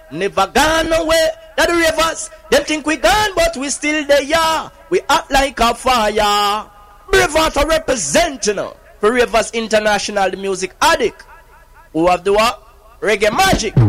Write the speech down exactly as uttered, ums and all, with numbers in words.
never gone away. That the Ravers, them think we gone, but we still there. Yeah. We act like a fire. Braveheart represent, you know, for Ravers International, the music addict. Who have the what? Reggae magic.